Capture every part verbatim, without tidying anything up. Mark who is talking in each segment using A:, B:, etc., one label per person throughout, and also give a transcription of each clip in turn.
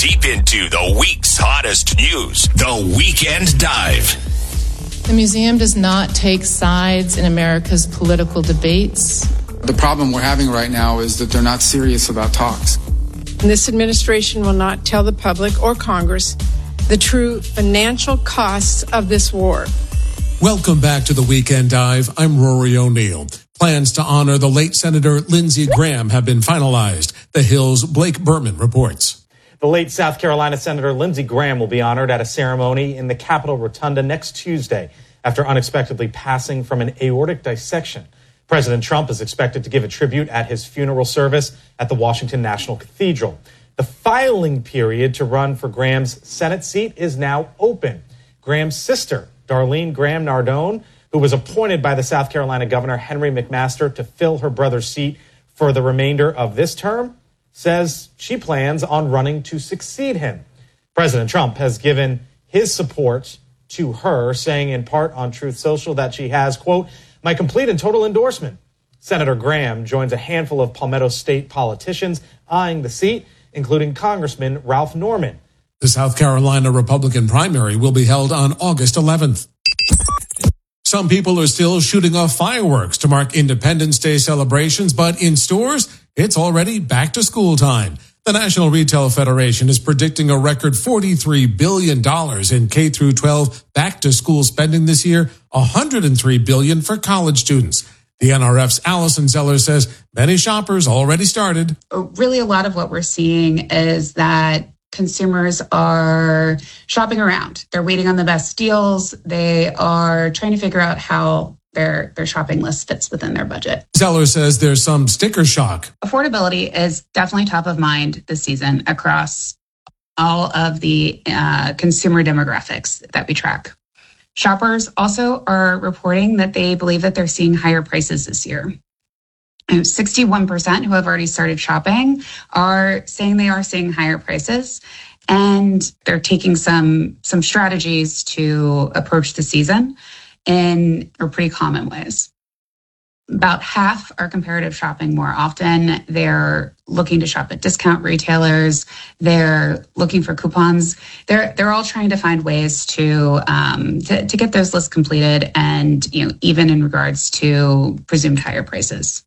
A: deep into the week's hottest news. The Weekend Dive.
B: The museum does not take sides in America's political debates.
C: The problem we're having right now is that they're not serious about talks.
D: This administration will not tell the public or Congress the true financial costs of this war.
E: Welcome back to the Weekend Dive. I'm Rory O'Neill. Plans to honor the late Senator Lindsey Graham have been finalized. The Hill's Blake Berman reports.
F: The late South Carolina Senator Lindsey Graham will be honored at a ceremony in the Capitol Rotunda next Tuesday after unexpectedly passing from an aortic dissection. President Trump is expected to give a tribute at his funeral service at the Washington National Cathedral. The filing period to run for Graham's Senate seat is now open. Graham's sister, Darlene Graham Nardone, who was appointed by the South Carolina Governor Henry McMaster to fill her brother's seat for the remainder of this term, says she plans on running to succeed him. President Trump has given his support to her, saying in part on Truth Social that she has, quote, my complete and total endorsement. Senator Graham joins a handful of Palmetto State politicians eyeing the seat, including Congressman Ralph Norman.
E: The South Carolina Republican primary will be held on August eleventh. Some people are still shooting off fireworks to mark Independence Day celebrations, but in stores, it's already back to school time. The National Retail Federation is predicting a record forty-three billion dollars in K through twelve back to school spending this year, one hundred three billion dollars for college students. The N R F's Allison Zeller says many shoppers already started.
G: Really, a lot of what we're seeing is that consumers are shopping around. They're waiting on the best deals. They are trying to figure out how their their shopping list fits within their budget.
E: Zeller says there's some sticker shock.
G: Affordability is definitely top of mind this season across all of the uh, consumer demographics that we track. Shoppers also are reporting that they believe that they're seeing higher prices this year. sixty-one percent who have already started shopping are saying they are seeing higher prices, and they're taking some some strategies to approach the season in or pretty common ways. About half are comparative shopping more often. They're looking to shop at discount retailers. They're looking for coupons. They're they're all trying to find ways to um, to, to get those lists completed, and you know even in regards to presumed higher prices.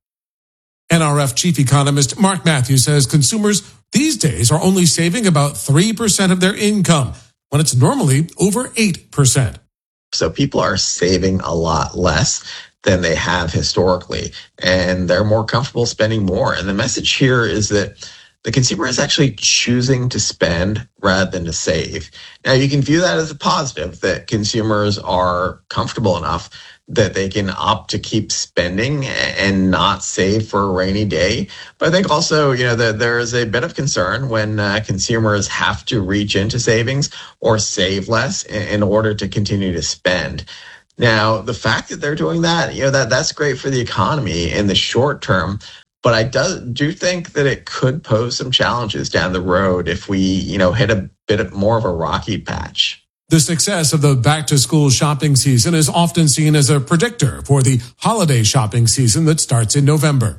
E: N R F chief economist Mark Matthews says consumers these days are only saving about three percent of their income, when it's normally over eight percent.
H: So people are saving a lot less than they have historically, and they're more comfortable spending more. And the message here is that the consumer is actually choosing to spend rather than to save. Now, you can view that as a positive, that consumers are comfortable enough that they can opt to keep spending and not save for a rainy day. But I think also, you know, that there is a bit of concern when uh, consumers have to reach into savings or save less in, in order to continue to spend. Now, the fact that they're doing that, you know, that that's great for the economy in the short term. But I do, do think that it could pose some challenges down the road if we, you know, hit a bit more of a rocky patch.
E: The success of the back-to-school shopping season is often seen as a predictor for the holiday shopping season that starts in November.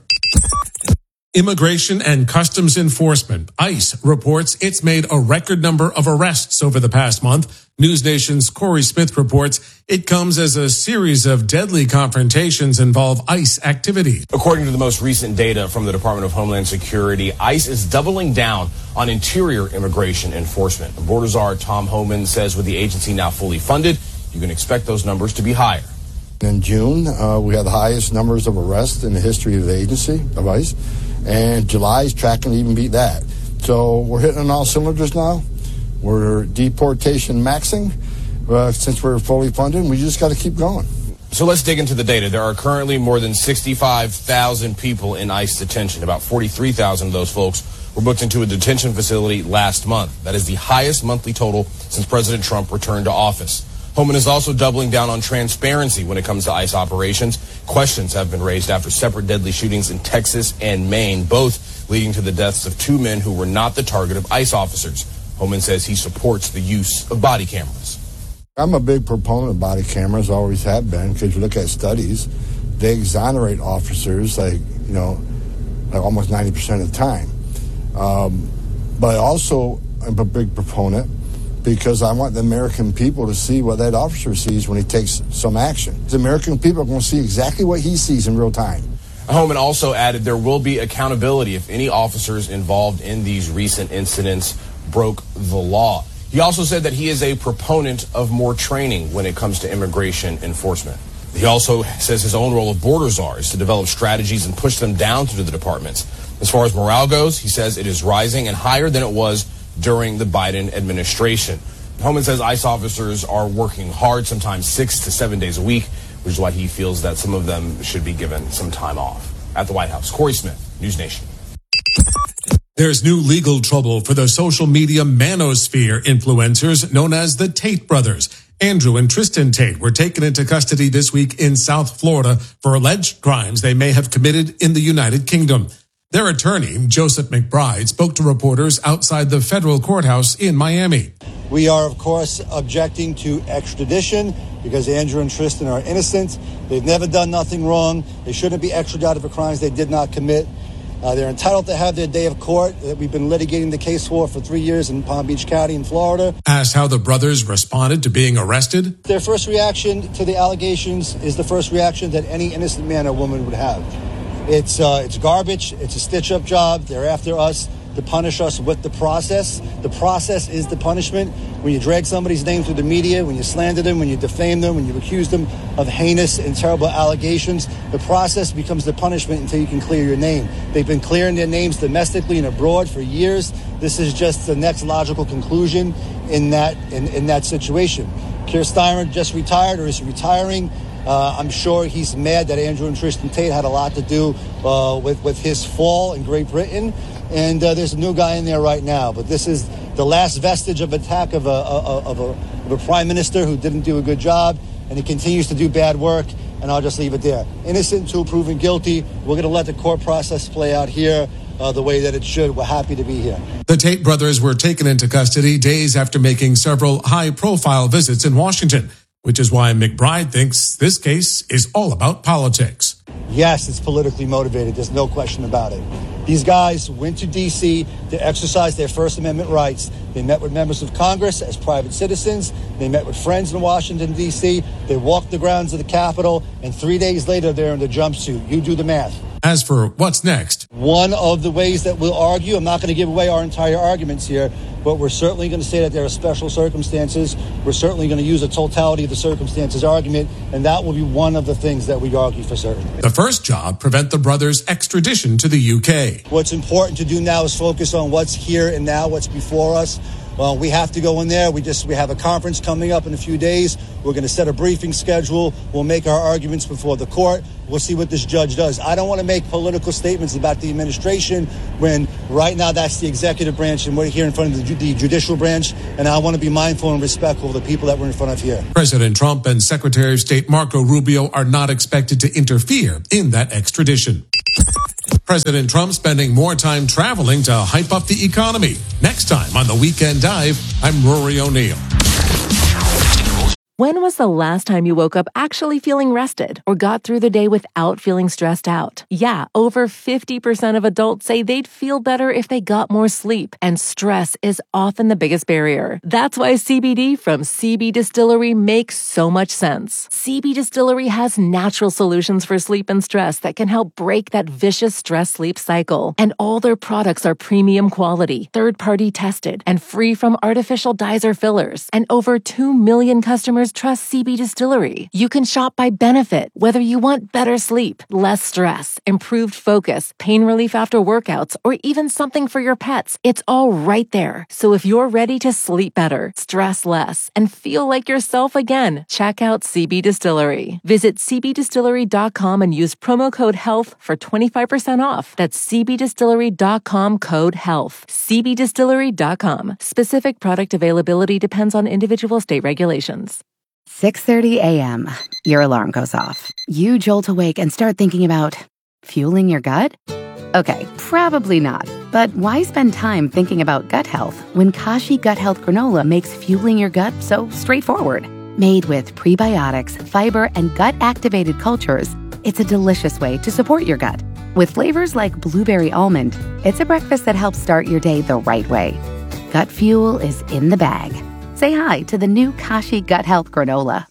E: Immigration and Customs Enforcement, ICE, reports it's made a record number of arrests over the past month. NewsNation's Corey Smith reports it comes as a series of deadly confrontations involve ICE activity.
I: According to the most recent data from the Department of Homeland Security, ICE is doubling down on interior immigration enforcement. Border Czar Tom Homan says with the agency now fully funded, you can expect those numbers to be higher.
J: In June, uh, we had the highest numbers of arrests in the history of the agency, of ICE, and July is tracking to even beat that. So we're hitting on all cylinders now. We're deportation maxing. Uh, since we're fully funded, we just got to keep going.
I: So let's dig into the data. There are currently more than sixty-five thousand people in ICE detention. About forty-three thousand of those folks were booked into a detention facility last month. That is the highest monthly total since President Trump returned to office. Homan is also doubling down on transparency when it comes to ICE operations. Questions have been raised after separate deadly shootings in Texas and Maine, both leading to the deaths of two men who were not the target of ICE officers. Homan says he supports the use of body cameras.
J: I'm a big proponent of body cameras, always have been, because you look at studies, they exonerate officers like, you know, like almost ninety percent of the time. Um, but I also I'm a big proponent because I want the American people to see what that officer sees when he takes some action. The American people are going to see exactly what he sees in real time.
I: Homan also added there will be accountability if any officers involved in these recent incidents broke the law. He also said that he is a proponent of more training when it comes to immigration enforcement. He also says his own role of border czar is to develop strategies and push them down through the departments. As far as morale goes, he says it is rising and higher than it was during the Biden administration. Homan says ICE officers are working hard, sometimes six to seven days a week, which is why he feels that some of them should be given some time off. At the White House, Corey Smith, News Nation.
E: There's new legal trouble for the social media manosphere influencers known as the Tate brothers. Andrew and Tristan Tate were taken into custody this week in South Florida for alleged crimes they may have committed in the United Kingdom. Their attorney, Joseph McBride, spoke to reporters outside the federal courthouse in Miami.
K: We are, of course, objecting to extradition because Andrew and Tristan are innocent. They've never done nothing wrong. They shouldn't be extradited for crimes they did not commit. Uh, they're entitled to have their day of court that we've been litigating the case for for three years in Palm Beach County in Florida.
E: Asked how the brothers responded to being arrested.
K: Their first reaction to the allegations is the first reaction that any innocent man or woman would have. It's uh, it's garbage. It's a stitch-up job. They're after us to punish us with the process. The process is the punishment. When you drag somebody's name through the media, when you slander them, when you defame them, when you accuse them of heinous and terrible allegations, the process becomes the punishment until you can clear your name. They've been clearing their names domestically and abroad for years. This is just the next logical conclusion in that in, in that situation. Keir Starmer just retired or is retiring. Uh, I'm sure he's mad that Andrew and Tristan Tate had a lot to do uh, with, with his fall in Great Britain. And uh, there's a new guy in there right now. But this is the last vestige of attack of a, of, a, of a prime minister who didn't do a good job. And he continues to do bad work. And I'll just leave it there. Innocent until proven guilty. We're going to let the court process play out here uh, the way that it should. We're happy to be here.
E: The Tate brothers were taken into custody days after making several high-profile visits in Washington, which is why McBride thinks this case is all about politics.
K: Yes, it's politically motivated. There's no question about it. These guys went to D C to exercise their First Amendment rights. They met with members of Congress as private citizens. They met with friends in Washington, D C. They walked the grounds of the Capitol, and three days later, they're in the jumpsuit. You do the math.
E: As for what's next,
K: one of the ways that we'll argue, I'm not going to give away our entire arguments here, but we're certainly going to say that there are special circumstances. We're certainly going to use a totality of the circumstances argument, and that will be one of the things that we argue for certain.
E: The first job, prevent the brothers' extradition to the U K.
K: What's important to do now is focus on what's here and now, what's before us. Well, we have to go in there. We just we have a conference coming up in a few days. We're going to set a briefing schedule. We'll make our arguments before the court. We'll see what this judge does. I don't want to make political statements about the administration when right now that's the executive branch and we're here in front of the, the judicial branch. And I want to be mindful and respectful of the people that we're in front of here.
E: President Trump and Secretary of State Marco Rubio are not expected to interfere in that extradition. President Trump spending more time traveling to hype up the economy. Next time on the Weekend Dive, I'm Rory O'Neill.
L: When was the last time you woke up actually feeling rested or got through the day without feeling stressed out? Yeah, over fifty percent of adults say they'd feel better if they got more sleep, and stress is often the biggest barrier. That's why C B D from C B Distillery makes so much sense. C B Distillery has natural solutions for sleep and stress that can help break that vicious stress-sleep cycle. And all their products are premium quality, third-party tested, and free from artificial dyes or fillers. And over two million customers trust C B Distillery. You can shop by benefit, whether you want better sleep, less stress, improved focus, pain relief after workouts, or even something for your pets. It's all right there. So if you're ready to sleep better, stress less, and feel like yourself again, check out C B Distillery. Visit c b distillery dot com and use promo code HEALTH for twenty-five percent off. That's c b distillery dot com code HEALTH. c b distillery dot com. Specific product availability depends on individual state regulations.
M: six thirty a.m. Your alarm goes off. You jolt awake and start thinking about fueling your gut? Okay, probably not. But why spend time thinking about gut health when Kashi Gut Health Granola makes fueling your gut so straightforward? Made with prebiotics, fiber, and gut-activated cultures, it's a delicious way to support your gut. With flavors like blueberry almond, it's a breakfast that helps start your day the right way. gut fuel is in the bag. Say hi to the new Kashi Gut Health Granola.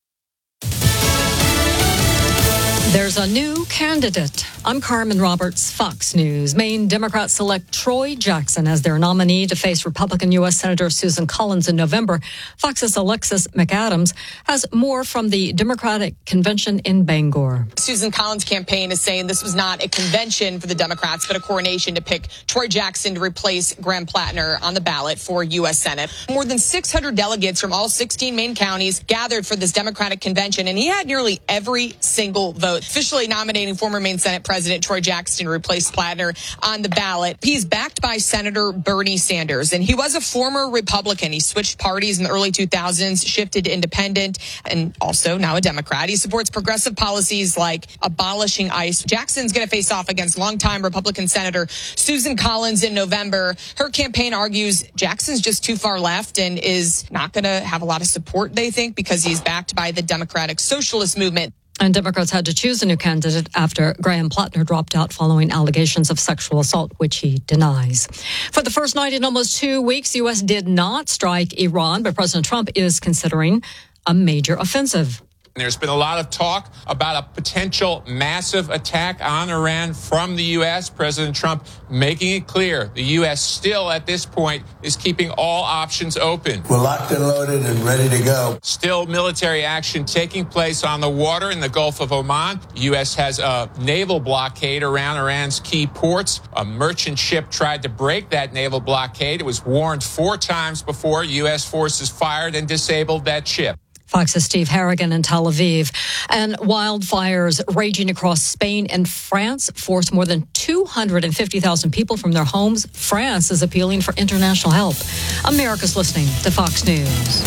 N: There's a new candidate. I'm Carmen Roberts, Fox News. Maine Democrats select Troy Jackson as their nominee to face Republican U S Senator Susan Collins in November. Fox's Alexis McAdams has more from the Democratic convention in Bangor.
O: Susan Collins' campaign is saying this was not a convention for the Democrats, but a coronation to pick Troy Jackson to replace Graham Plattner on the ballot for U S Senate. More than six hundred delegates from all sixteen Maine counties gathered for this Democratic convention, and he had nearly every single vote, officially nominating former Maine Senate President Troy Jackson to replace Plattner on the ballot. He's backed by Senator Bernie Sanders, and he was a former Republican. He switched parties in the early two thousands, shifted to independent, and also now a Democrat. He supports progressive policies like abolishing ICE. Jackson's going to face off against longtime Republican Senator Susan Collins in November. Her campaign argues Jackson's just too far left and is not going to have a lot of support, they think, because he's backed by the Democratic Socialist movement.
N: And Democrats had to choose a new candidate after Graham Plattner dropped out following allegations of sexual assault, which he denies. For the first night in almost two weeks, the U S did not strike Iran, but President Trump is considering a major offensive.
P: There's been a lot of talk about a potential massive attack on Iran from the U S. President Trump making it clear the U S still at this point is keeping all options open.
Q: We're locked and loaded and ready to go.
P: Still military action taking place on the water in the Gulf of Oman. The U S has a naval blockade around Iran's key ports. A merchant ship tried to break that naval blockade. It was warned four times before U S forces fired and disabled that ship.
N: Fox's Steve Harrigan in Tel Aviv. And wildfires raging across Spain and France forced more than two hundred fifty thousand people from their homes. France is appealing for international help. America's listening to Fox News.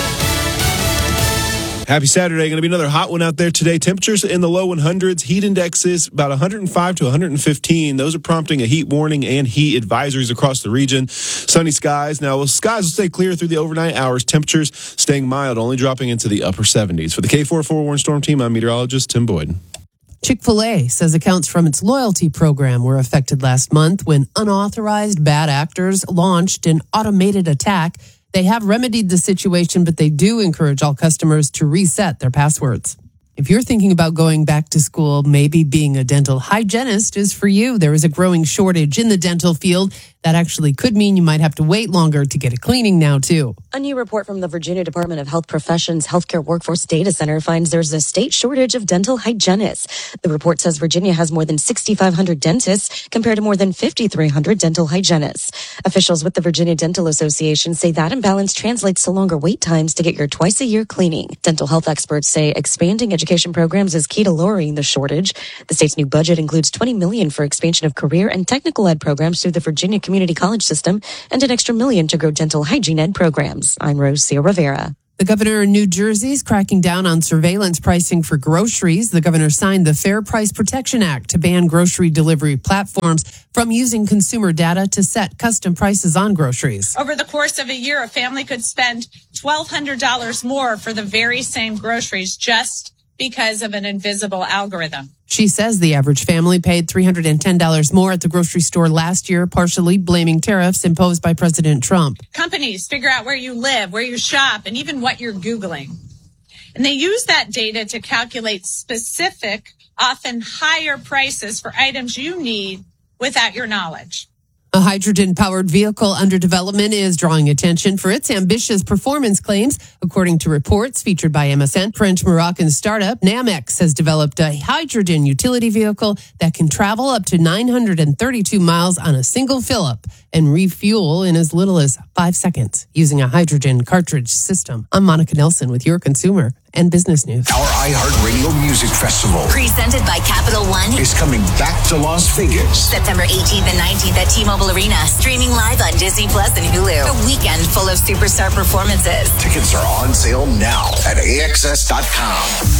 R: Happy Saturday. Going to be another hot one out there today. Temperatures in the low hundreds. Heat indexes about one hundred five to one hundred fifteen. Those are prompting a heat warning and heat advisories across the region. Sunny skies. Now, well, skies will stay clear through the overnight hours. Temperatures staying mild, only dropping into the upper seventies. For the K forty-four Warren Storm Team, I'm meteorologist Tim Boyd.
S: Chick-fil-A says accounts from its loyalty program were affected last month when unauthorized bad actors launched an automated attack. They have remedied the situation, but they do encourage all customers to reset their passwords. If you're thinking about going back to school, maybe being a dental hygienist is for you. There is a growing shortage in the dental field. That actually could mean you might have to wait longer to get a cleaning now, too.
T: A new report from the Virginia Department of Health Professions Healthcare Workforce Data Center finds there's a state shortage of dental hygienists. The report says Virginia has more than six thousand five hundred dentists compared to more than five thousand three hundred dental hygienists. Officials with the Virginia Dental Association say that imbalance translates to longer wait times to get your twice-a-year cleaning. Dental health experts say expanding education programs is key to lowering the shortage. The state's new budget includes twenty million dollars for expansion of career and technical ed programs through the Virginia Community College system and an extra million to grow dental hygiene ed programs. I'm Rosia Rivera.
S: The governor in New Jersey is cracking down on surveillance pricing for groceries. The governor signed the Fair Price Protection Act to ban grocery delivery platforms from using consumer data to set custom prices on groceries.
U: Over the course of a year, a family could spend twelve hundred dollars more for the very same groceries just because of an invisible algorithm.
S: She says the average family paid three hundred ten dollars more at the grocery store last year, partially blaming tariffs imposed by President Trump.
U: Companies figure out where you live, where you shop, and even what you're Googling. And they use that data to calculate specific, often higher prices for items you need without your knowledge.
S: A hydrogen-powered vehicle under development is drawing attention for its ambitious performance claims. According to reports featured by M S N, French-Moroccan startup Namex has developed a hydrogen utility vehicle that can travel up to nine hundred thirty-two miles on a single fill-up and refuel in as little as five seconds using a hydrogen cartridge system. I'm Monica Nelson with your consumer and business news.
A: Our iHeartRadio Music Festival,
V: presented by Capital One,
A: is coming back to Las Vegas.
V: September eighteenth and nineteenth at T-Mobile Arena, streaming live on Disney Plus and Hulu. A weekend full of superstar performances.
A: Tickets are on sale now at A X S dot com.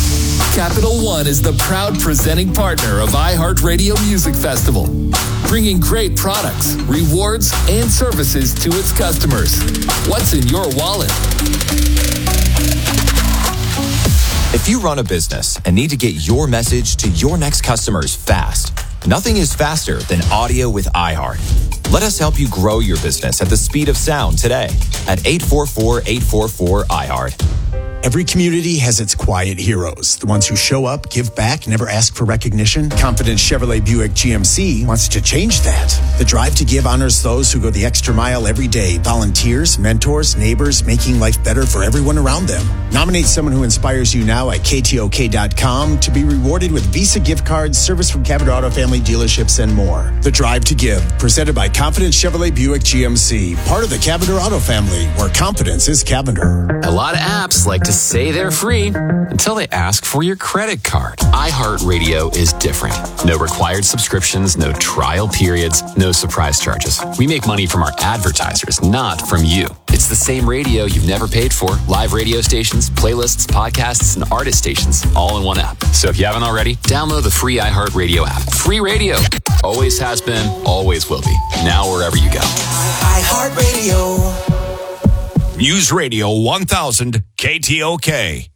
W: Capital One is the proud presenting partner of iHeartRadio Music Festival, bringing great products, rewards, and services to its customers. What's in your wallet?
X: If you run a business and need to get your message to your next customers fast, nothing is faster than audio with iHeart. Let us help you grow your business at the speed of sound today at eight four four, eight four four, I heart.
B: Every community has its quiet heroes, the ones who show up, give back, never ask for recognition. Confidence Chevrolet Buick G M C wants to change that. The Drive to Give honors those who go the extra mile every day, volunteers, mentors, neighbors, making life better for everyone around them. Nominate someone who inspires you now at K T O K dot com to be rewarded with Visa gift cards, service from Cavender Auto Family dealerships, and more. The Drive to Give, presented by Confidence Chevrolet Buick G M C, part of the Cavender Auto Family, where confidence is Cavender.
C: A lot of apps like to say they're free until they ask for your credit card. iHeartRadio is different. No required subscriptions, no trial periods, no surprise charges. We make money from our advertisers, not from you. It's the same radio you've never paid for. Live radio stations, playlists, podcasts, and artist stations, all in one app. So if you haven't already, download the free iHeartRadio app. Free radio. Always has been, always will be. Now wherever you go.
A: iHeartRadio. News Radio one thousand K T O K.